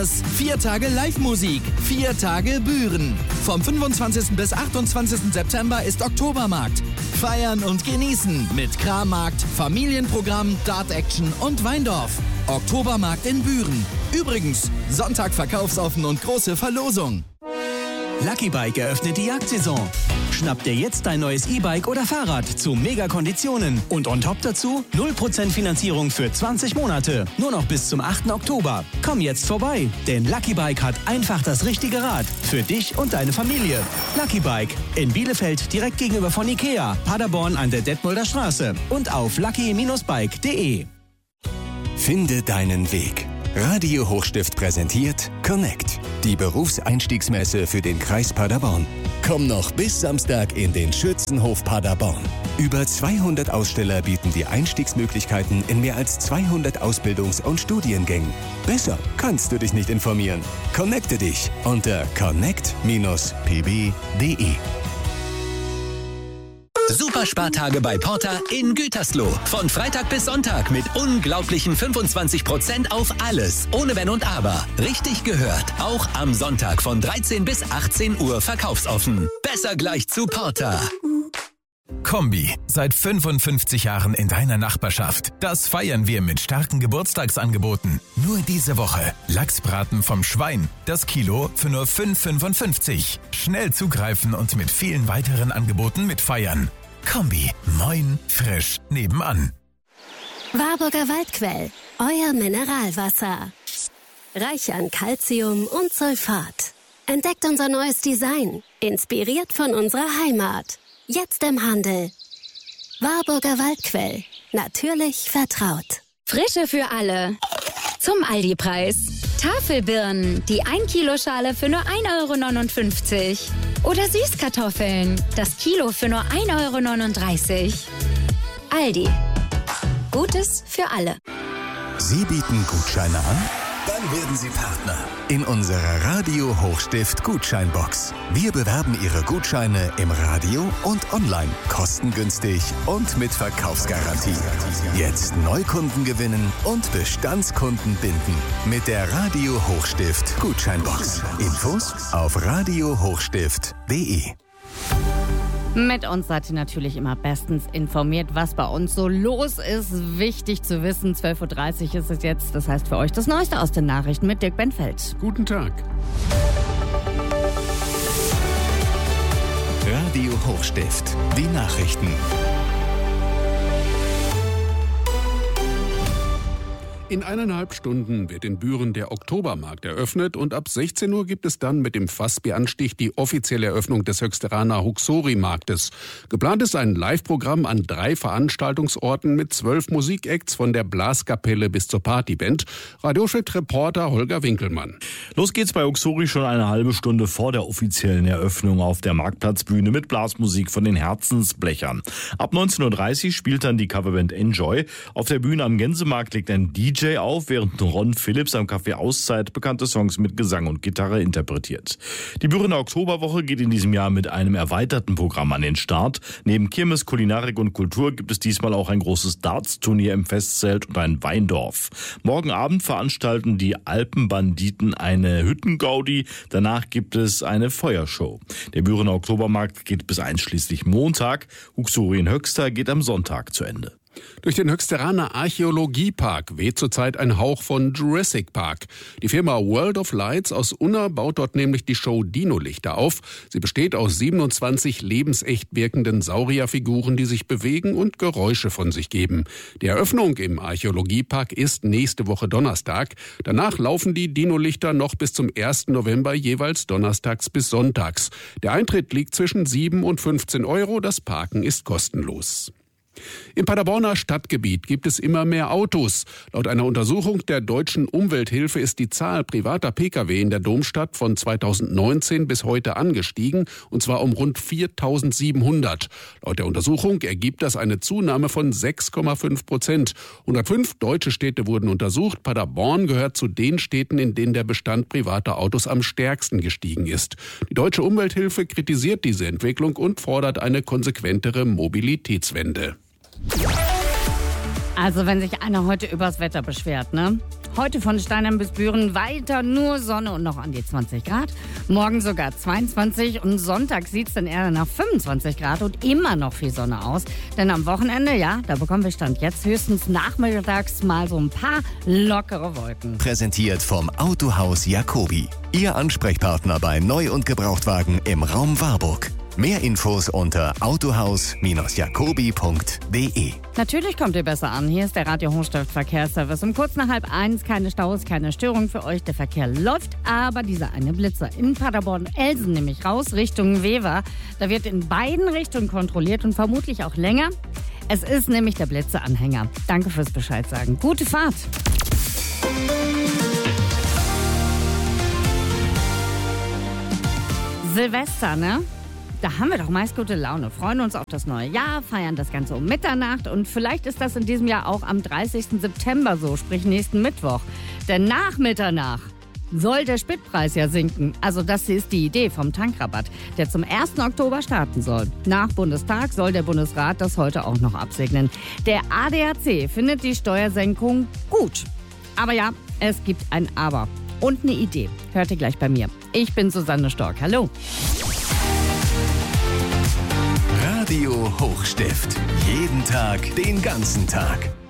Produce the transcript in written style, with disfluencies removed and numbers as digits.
4 Tage Live-Musik, 4 Tage Büren. Vom 25. bis 28. September ist Oktobermarkt. Feiern und genießen mit Krammarkt, Familienprogramm, Dart-Action und Weindorf. Oktobermarkt in Büren. Übrigens, Sonntag verkaufsoffen und große Verlosung. Lucky Bike eröffnet die Jagdsaison. Schnapp dir jetzt dein neues E-Bike oder Fahrrad zu Mega-Konditionen. Und on top dazu 0% Finanzierung für 20 Monate. Nur noch bis zum 8. Oktober. Komm jetzt vorbei, denn Lucky Bike hat einfach das richtige Rad. Für dich und deine Familie. Lucky Bike in Bielefeld direkt gegenüber von Ikea. Paderborn an der Detmolder Straße. Und auf lucky-bike.de. Finde deinen Weg. Radio Hochstift präsentiert Connect, die Berufseinstiegsmesse für den Kreis Paderborn. Komm noch bis Samstag in den Schützenhof Paderborn. Über 200 Aussteller bieten dir Einstiegsmöglichkeiten in mehr als 200 Ausbildungs- und Studiengängen. Besser kannst du dich nicht informieren. Connecte dich unter connect-pb.de. Superspartage bei Porter in Gütersloh. Von Freitag bis Sonntag mit unglaublichen 25% auf alles. Ohne Wenn und Aber. Richtig gehört. Auch am Sonntag von 13 bis 18 Uhr verkaufsoffen. Besser gleich zu Porter. Kombi. Seit 55 Jahren in deiner Nachbarschaft. Das feiern wir mit starken Geburtstagsangeboten. Nur diese Woche. Lachsbraten vom Schwein. Das Kilo für nur 5,55. Schnell zugreifen und mit vielen weiteren Angeboten mitfeiern. Kombi. Moin. Frisch. Nebenan. Warburger Waldquell. Euer Mineralwasser. Reich an Calcium und Sulfat. Entdeckt unser neues Design. Inspiriert von unserer Heimat. Jetzt im Handel. Warburger Waldquell. Natürlich vertraut. Frische für alle. Zum Aldi-Preis. Tafelbirnen, die 1-Kilo-Schale für nur 1,59 €. Oder Süßkartoffeln, das Kilo für nur 1,39 €. Aldi. Gutes für alle. Sie bieten Gutscheine an? Dann werden Sie Partner in unserer Radio Hochstift Gutscheinbox. Wir bewerben Ihre Gutscheine im Radio und online, kostengünstig und mit Verkaufsgarantie. Jetzt Neukunden gewinnen und Bestandskunden binden mit der Radio Hochstift Gutscheinbox. Infos auf radiohochstift.de. Mit uns seid ihr natürlich immer bestens informiert, was bei uns so los ist. Wichtig zu wissen, 12.30 Uhr ist es jetzt. Das heißt für euch das Neueste aus den Nachrichten mit Dirk Benfeld. Guten Tag. Radio Hochstift, die Nachrichten. In 1,5 Stunden wird in Büren der Oktobermarkt eröffnet und ab 16 Uhr gibt es dann mit dem Fassbieranstich die offizielle Eröffnung des Höchsteraner Huxori-Marktes. Geplant ist ein Live-Programm an 3 Veranstaltungsorten mit 12 Musikacts von der Blaskapelle bis zur Partyband. Radiochef-Reporter Holger Winkelmann. Los geht's bei Huxori schon eine halbe Stunde vor der offiziellen Eröffnung auf der Marktplatzbühne mit Blasmusik von den Herzensblechern. Ab 19.30 Uhr spielt dann die Coverband Enjoy. Auf der Bühne am Gänsemarkt legt ein DJ auf, während Ron Phillips am Café Auszeit bekannte Songs mit Gesang und Gitarre interpretiert. Die Bürener Oktoberwoche geht in diesem Jahr mit einem erweiterten Programm an den Start. Neben Kirmes, Kulinarik und Kultur gibt es diesmal auch ein großes Darts-Turnier im Festzelt und ein Weindorf. Morgen Abend veranstalten die Alpenbanditen eine Hüttengaudi. Danach gibt es eine Feuershow. Der Bürener Oktobermarkt geht bis einschließlich Montag. Huxori in Höxter geht am Sonntag zu Ende. Durch den Höchsteraner Archäologiepark weht zurzeit ein Hauch von Jurassic Park. Die Firma World of Lights aus Unna baut dort nämlich die Show Dino-Lichter auf. Sie besteht aus 27 lebensecht wirkenden Saurierfiguren, die sich bewegen und Geräusche von sich geben. Die Eröffnung im Archäologiepark ist nächste Woche Donnerstag. Danach laufen die Dino-Lichter noch bis zum 1. November jeweils donnerstags bis sonntags. Der Eintritt liegt zwischen 7 und 15 €. Das Parken ist kostenlos. Im Paderborner Stadtgebiet gibt es immer mehr Autos. Laut einer Untersuchung der Deutschen Umwelthilfe ist die Zahl privater Pkw in der Domstadt von 2019 bis heute angestiegen, und zwar um rund 4.700. Laut der Untersuchung ergibt das eine Zunahme von 6,5%. 105 deutsche Städte wurden untersucht. Paderborn gehört zu den Städten, in denen der Bestand privater Autos am stärksten gestiegen ist. Die Deutsche Umwelthilfe kritisiert diese Entwicklung und fordert eine konsequentere Mobilitätswende. Also wenn sich einer heute übers Wetter beschwert, ne? Heute von Steinheim bis Büren weiter nur Sonne und noch an die 20 Grad. Morgen sogar 22 und Sonntag sieht es dann eher nach 25 Grad und immer noch viel Sonne aus. Denn am Wochenende, ja, da bekommen wir Stand jetzt höchstens nachmittags mal so ein paar lockere Wolken. Präsentiert vom Autohaus Jacobi. Ihr Ansprechpartner bei Neu- und Gebrauchtwagen im Raum Warburg. Mehr Infos unter autohaus-jacobi.de. Natürlich kommt ihr besser an. Hier ist der Radio Hochstift Verkehrsservice. Um kurz nach 12:30, keine Staus, keine Störung für euch. Der Verkehr läuft, aber dieser eine Blitzer in Paderborn-Elsen nämlich raus Richtung Wever. Da wird in beiden Richtungen kontrolliert und vermutlich auch länger. Es ist nämlich der Blitzeranhänger. Danke fürs Bescheid sagen. Gute Fahrt. Silvester, ne? Da haben wir doch meist gute Laune, freuen uns auf das neue Jahr, feiern das Ganze um Mitternacht und vielleicht ist das in diesem Jahr auch am 30. September so, sprich nächsten Mittwoch. Denn nach Mitternacht soll der Spritpreis ja sinken. Also das ist die Idee vom Tankrabatt, der zum 1. Oktober starten soll. Nach Bundestag soll der Bundesrat das heute auch noch absegnen. Der ADAC findet die Steuersenkung gut. Aber ja, es gibt ein Aber und eine Idee. Hört ihr gleich bei mir. Ich bin Susanne Stork. Hallo. Radio Hochstift. Jeden Tag, den ganzen Tag.